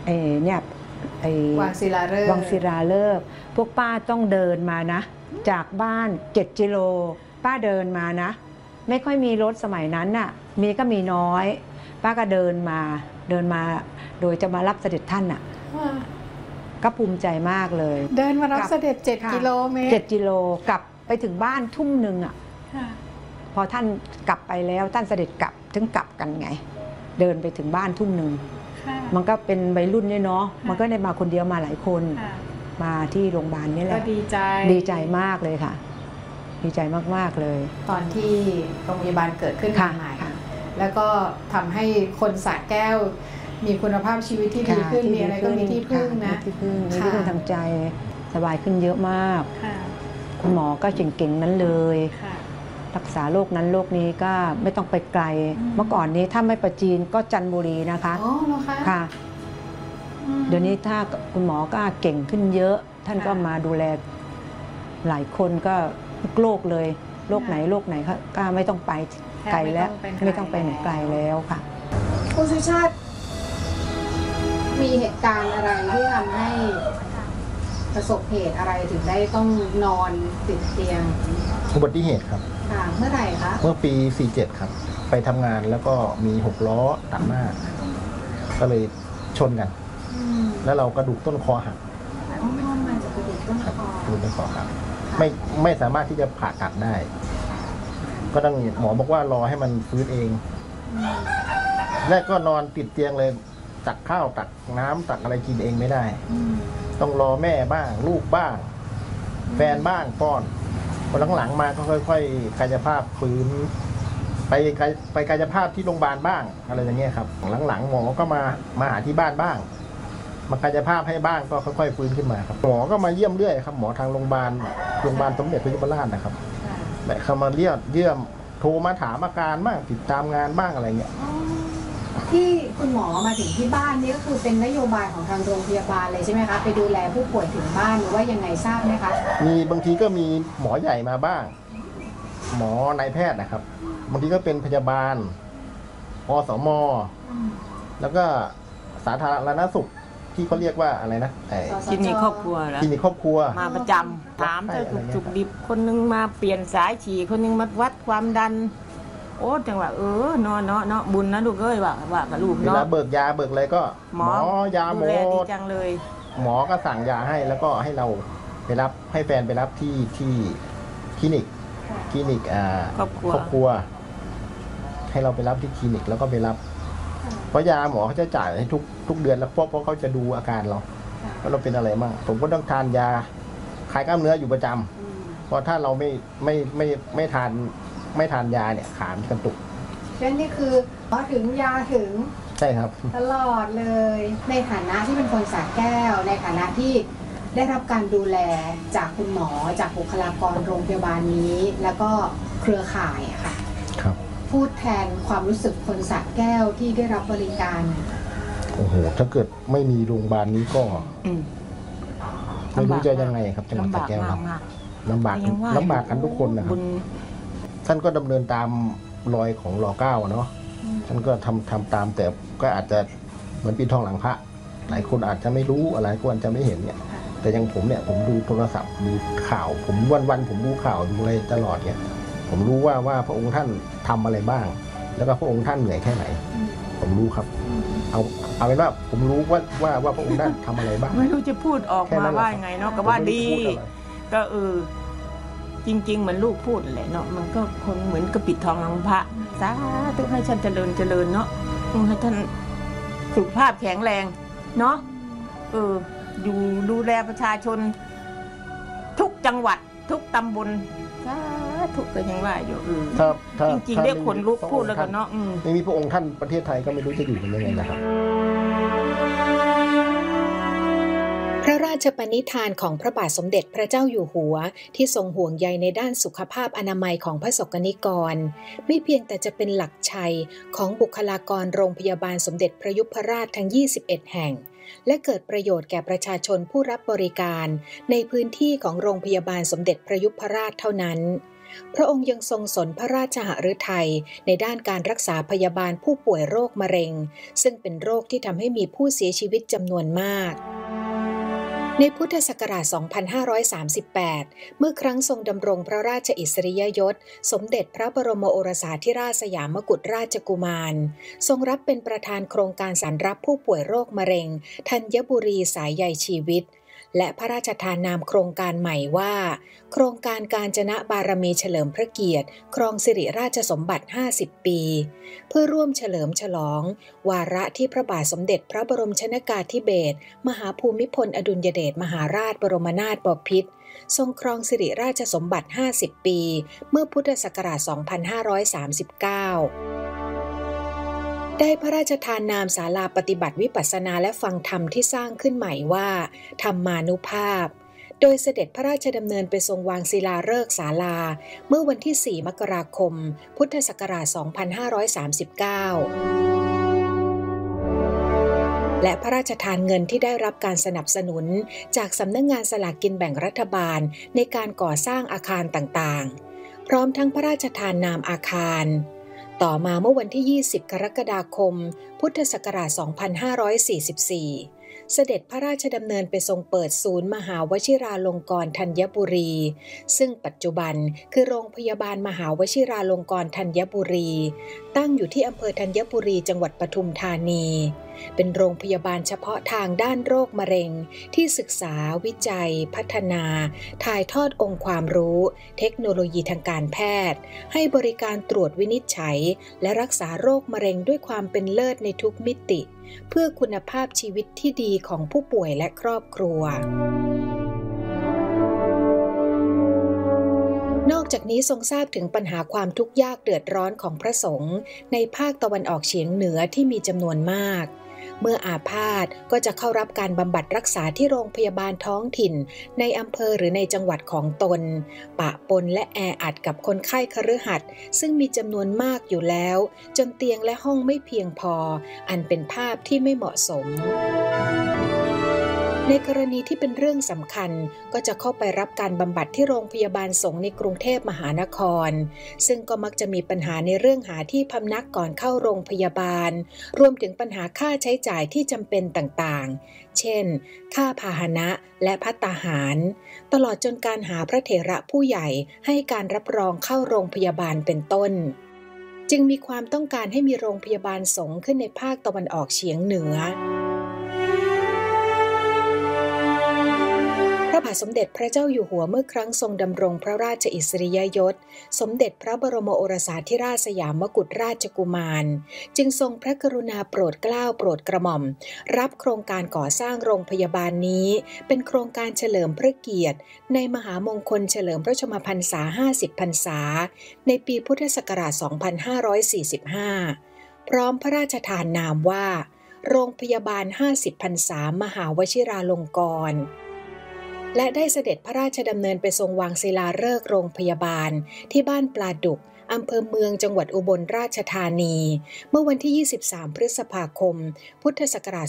เนี่ยวังศิลาฤกษ์พวกป้าต้องเดินมานะจากบ้าน7 กิโลป้าเดินมานะไม่ค่อยมีรถสมัยนั้นน่ะมีก็มีน้อยป้าก็เดินมาโดยจะมารับเสด็จท่านน่ะก็ภูมิใจมากเลยเดินมารับเสด็จ7 กิโลเมตร 7 กิโลกลับไปถึงบ้านทุ่มหนึ่งอ่ะพอท่านกลับไปแล้วท่านเสด็จกลับถึงกลับกันไงเดินไปถึงบ้านทุ่มหนึ่งมันก็เป็นวัยรุ่นเนี่ยเนาะมันก็ได้มาคนเดียวมาหลายคนมาที่โรงพยาบาลนี่แหละก็ดีใจมากเลยค่ะดีใจมากๆเลยตอนที่โรงพยาบาลเกิดขึ้นใหม่แล้วก็ทำให้คนสระแก้วมีคุณภาพชีวิตที่ดีขึ้นมีอะไรก็มีที่พึ่งนะที่พึ่งมีที่พึ่งทางใจสบายขึ้นเยอะมากคุณหมอก็เก่งๆนั้นเลยรักษาโรคนั้นโรคนี้ก็ไม่ต้องไปไกลเมื่อก่อนนี้ถ้าไม่ประจีนก็จันทบุรีนะคะอ๋อเหรอคะค่ะเดี๋ยวนี้ถ้าคุณหมอก็เก่งขึ้นเยอะท่านก็มาดูแลหลายคนก็ทุกโรคเลยโรคไหนก็ไม่ต้องไปไกลแล้วไม่ต้องไปไหนไกลแล้วค่ะคุณสุชาติมีเหตุการณ์อะไรที่ทำให้ประสบเหตุอะไรถึงได้ต้องนอนติดเตียงอุบัติเหตุครับเมื่อไหร่คะเมื่อปี47ครับไปทำงานแล้วก็มี6 ล้อตัดหน้าก็เลยชนกันแล้วเรากระดูกต้นคอหักมันจะกระดูกต้นคอกระดูกต้นคอหักไม่สามารถที่จะผ่าตัดได้ก็ต้องหมอบอกว่ารอให้มันฟื้นเองแรกก็นอนติดเตียงเลยตักข้าวตักน้ำตักอะไรกินเองไม่ได้ต้องรอแม่บ้างลูกบ้างแฟนบ้างป้อนพอหลังๆมาก็ค่อยๆกายภาพฟื้นไปกายภาพที่โรงพยาบาลบ้างอะไรอย่างเงี้ยครับหลังๆหมอก็มาหาที่บ้านบ้างมากายภาพให้บ้างก็ค่อยๆฟื้นขึ้นมาครับหมอก็มาเยี่ยมเรื่อยครับหมอทางโรงพยาบาลสมเด็จพระยุพราชนะครับแบบเขามาเยี่ยมโทรมาถามอาการบ้างติดตามงานบ้างอะไรเงี้ยที่คุณหมอมาถึงที่บ้านนี่ก็คือเป็นนโยบายของทางโรงพยาบาลเลยใช่ไหมคะไปดูแลผู้ป่วยถึงบ้านหรือว่ายังไงทราบไหมคะมีบางทีก็มีหมอใหญ่มาบ้างหมอนายแพทย์นะครับบางทีก็เป็นพยาบาลอสม.แล้วก็สาธารณสุขที่เขาเรียกว่าอะไรนะคลินิกครอบครัวคลินิกครอบครัวมาประจำถามเธอจุกดิบคนนึงมาเปลี่ยนสายฉี่คนนึงมาวัดความดันโอ้จังหวะเนาะบุญนะลูกเอ้ยว่ากับลูกเนาะเวลาเบิกยาเบิกอะไรก็หมอยาหมดดีจังเลยหมอก็สั่งยาให้แล้วก็ให้เราไปรับให้แฟนไปรับที่คลินิกครอบครัวให้เราไปรับที่คลินิกแล้วก็ไปรับเพราะยาหมอเขาจะจ่ายให้ทุกเดือนแล้วเพราะเขาจะดูอาการเราว่าเราเป็นอะไรบ้างผมก็ต้องทานยาคลายกล้ามเนื้ออยู่ประจำเพราะถ้าเราไม่ทานยาเนี่ยขามันกระตุกนี่คือพอถึงยาถึงใช่ครับตลอดเลยในฐานะที่เป็นคนสระแก้วในฐานะที่ได้รับการดูแลจากคุณหมอจากบุคลากรโรงพยาบาลนี้แล้วก็เครือข่ายอะค่ะครับพูดแทนความรู้สึกคนสระแก้วที่ได้รับบริการโอ้โหถ้าเกิดไม่มีโรงพยาบาลนี้ก็ไม่รู้จะยังไงครับจังหวัดสระแก้วลำบากกันทุกคนนะครับท่านก็ดำเนินตามรอยของร.9เนาะท่านก็ทำตามแต่ก็อาจจะเหมือนปีทองหลังพระหลายคนอาจจะไม่รู้อะไรก็อาจจะไม่เห็นเนี่ยแต่อย่างผมเนี่ยผมดูโทรศัพท์ดูข่าวผมวันผมดูข่าวดูอะไรตลอดเนี่ยผมรู้ว่าพระองค์ท่านทำอะไรบ้างแล้วก็พระองค์ท่านเหนื่อยแค่ไหนผมรู้ครับเอาเป็นว่าผมรู้ว่าพระองค์ท่านทำอะไรบ้างไม่รู้จะพูดออกมาว่าไงเนาะก็ว่าดีก็จริงๆเหมือนลูกพูดแหละเนาะมันก็คนเหมือนกระปิดทองหลังพระสาธุให้ฉันเจริญเนาะให้ท่านสุขภาพแข็งแรงเนาะอยู่ดูแลประชาชนทุกจังหวัดทุกตำบลทุกก็ยังว่าอยู่จริงๆเรียกคนลุกพูดแล้วกันเนาะไม่มีพระองค์ท่านประเทศไทยก็ไม่รู้จะอยู่กันยังไงนะครับพระราชปณิธานของพระบาทสมเด็จพระเจ้าอยู่หัวที่ทรงห่วงใยในด้านสุขภาพอนามัยของพระสกนิกรไม่เพียงแต่จะเป็นหลักชัยของบุคลากรโรงพยาบาลสมเด็จพระยุพราชทั้ง21แห่งและเกิดประโยชน์แก่ประชาชนผู้รับบริการในพื้นที่ของโรงพยาบาลสมเด็จพระยุพราชเท่านั้นพระองค์ยังทรงสนพระราชหฤทัยในด้านการรักษาพยาบาลผู้ป่วยโรคมะเร็งซึ่งเป็นโรคที่ทำให้มีผู้เสียชีวิตจำนวนมากในพุทธศักราช 2538 เมื่อครั้งทรงดำรงพระราชอิสริยยศสมเด็จพระบรมโอรสาธิราชสยามกุฎราชกุมารทรงรับเป็นประธานโครงการสานรับผู้ป่วยโรคมะเร็งธัญบุรีสายใยชีวิตและพระราชทานนามโครงการใหม่ว่าโครงการกาญจนบารมีเฉลิมพระเกียรติครองสิริราชสมบัติ50 ปีเพื่อร่วมเฉลิมฉลองวาระที่พระบาทสมเด็จพระบรมชนกาธิเบศรมหาภูมิพลอดุลยเดชมหาราชบรมนาถบพิตรทรงครองสิริราชสมบัติ50 ปีเมื่อพุทธศักราช 2539ได้พระราชทานนามศาลาปฏิบัติวิปัสสนาและฟังธรรมที่สร้างขึ้นใหม่ว่าธรรมานุภาพโดยเสด็จพระราชดำเนินไปทรงวางศิลาฤกษ์ศาลาเมื่อวันที่ 4 มกราคม พุทธศักราช 2539 และพระราชทานเงินที่ได้รับการสนับสนุนจากสำนักงานสลากกินแบ่งรัฐบาลในการก่อสร้างอาคารต่างๆพร้อมทั้งพระราชทานนามอาคารต่อมาเมื่อวันที่ 20 กรกฎาคม พุทธศักราช 2544 เสด็จพระราชดำเนินไปทรงเปิดศูนย์มหาวชิราลงกรณ์ธัญบุรีซึ่งปัจจุบันคือโรงพยาบาลมหาวชิราลงกรณ์ธัญบุรีตั้งอยู่ที่อำเภอธัญบุรีจังหวัดปทุมธานีเป็นโรงพยาบาลเฉพาะทางด้านโรคมะเร็งที่ศึกษาวิจัยพัฒนาถ่ายทอดองค์ความรู้เทคโนโลยีทางการแพทย์ให้บริการตรวจวินิจฉัยและรักษาโรคมะเร็งด้วยความเป็นเลิศในทุกมิติเพื่อคุณภาพชีวิตที่ดีของผู้ป่วยและครอบครัวนอกจากนี้ทรงทราบถึงปัญหาความทุกข์ยากเดือดร้อนของพระสงฆ์ในภาคตะวันออกเฉียงเหนือที่มีจำนวนมากเมื่ออาพาธก็จะเข้ารับการบำบัดรักษาที่โรงพยาบาลท้องถิ่นในอำเภอหรือในจังหวัดของตนปะปนและแออัดกับคนไข้คฤหัสถ์ซึ่งมีจำนวนมากอยู่แล้วจนเตียงและห้องไม่เพียงพออันเป็นภาพที่ไม่เหมาะสมในกรณีที่เป็นเรื่องสำคัญก็จะเข้าไปรับการบำบัดที่โรงพยาบาลสงฆ์ในกรุงเทพมหานครซึ่งก็มักจะมีปัญหาในเรื่องหาที่พำนักก่อนเข้าโรงพยาบาลรวมถึงปัญหาค่าใช้จ่ายที่จำเป็นต่างๆเช่นค่าพาหนะและภัตตาหารตลอดจนการหาพระเถระผู้ใหญ่ให้การรับรองเข้าโรงพยาบาลเป็นต้นจึงมีความต้องการให้มีโรงพยาบาลสงฆ์ขึ้นในภาคตะวันออกเฉียงเหนือพระบาทสมเด็จพระเจ้าอยู่หัวเมื่อครั้งทรงดำรงพระราชอิสริยยศสมเด็จพระบรมโอรสาธิราชสยามกุฎราชกุมารจึงทรงพระกรุณาโปรดเกล้าโปรดกระหม่อมรับโครงการก่อสร้างโรงพยาบาลนี้เป็นโครงการเฉลิมพระเกียรติในมหามงคลเฉลิมพระชนมพรรษา50 พรรษาในปีพุทธศักราช 2545 พร้อมพระราชทานนามว่าโรงพยาบาล50 พรรษามหาวชิราลงกรณ์และได้เสด็จพระราชดำเนินไปทรงวางศิลาฤกษ์โรงพยาบาลที่บ้านปลาดุกอำเภอเมืองจังหวัดอุบลราชธานีเมื่อวันที่ 23 พฤษภาคม พุทธศักราช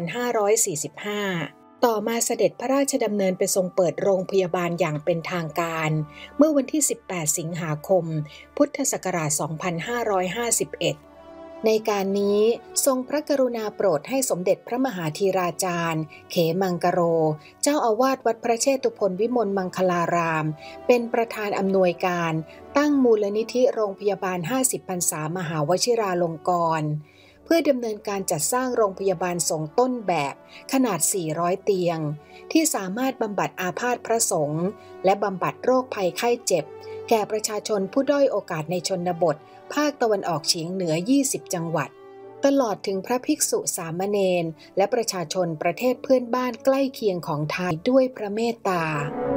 2545 ต่อมาเสด็จพระราชดำเนินไปทรงเปิดโรงพยาบาลอย่างเป็นทางการเมื่อวันที่ 18 สิงหาคม พุทธศักราช 2551ในการนี้ทรงพระกรุณาโปรดให้สมเด็จพระมหาธีราจารย์เขมังกโรเจ้าอาวาสวัดพระเชตุพนวิมลมังคลารามเป็นประธานอำนวยการตั้งมูลนิธิโรงพยาบาล50 พรรษามหาวชิราลงกรณ์เพื่อดำเนินการจัดสร้างโรงพยาบาลสงฆ์ต้นแบบขนาด400 เตียงที่สามารถบำบัดอาพาธพระสงฆ์และบำบัดโรคภัยไข้เจ็บแก่ประชาชนผู้ด้อยโอกาสในชนบทภาคตะวันออกเฉียงเหนือ20 จังหวัดตลอดถึงพระภิกษุสามเณรและประชาชนประเทศเพื่อนบ้านใกล้เคียงของไทยด้วยพระเมตตา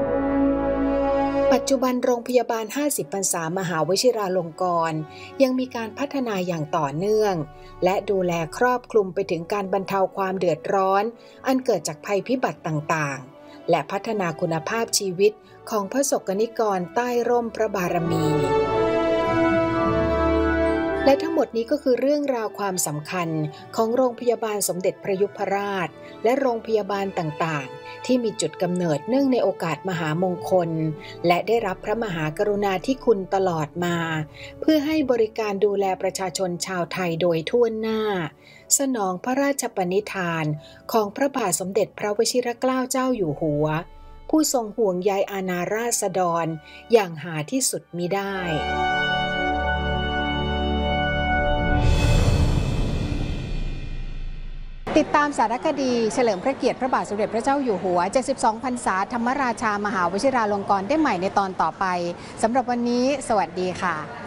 ปัจจุบันโรงพยาบาล50 พรรษามหาวชิราลงกรณ์ยังมีการพัฒนาอย่างต่อเนื่องและดูแลครอบคลุมไปถึงการบรรเทาความเดือดร้อนอันเกิดจากภัยพิบัติต่างๆและพัฒนาคุณภาพชีวิตของพระสงฆ์นิกรใต้ร่มพระบารมีและทั้งหมดนี้ก็คือเรื่องราวความสำคัญของโรงพยาบาลสมเด็จพระยุพราชและโรงพยาบาลต่างๆที่มีจุดกำเนิดเนื่องในโอกาสมหามงคลและได้รับพระมหากรุณาธิคุณตลอดมาเพื่อให้บริการดูแลประชาชนชาวไทยโดยทั่วหน้าสนองพระราชปณิธานของพระบาทสมเด็จพระวชิรเกล้าเจ้าอยู่หัวผู้ทรงห่วงใยอาณาราษฎรอย่างหาที่สุดมิได้ติดตามสารคดีเฉลิมพระเกียรติพระบาทสมเด็จพระเจ้าอยู่หัว 72 พรรษาธรรมราชามหาวชิราลงกรณ์ได้ใหม่ในตอนต่อไปสำหรับวันนี้สวัสดีค่ะ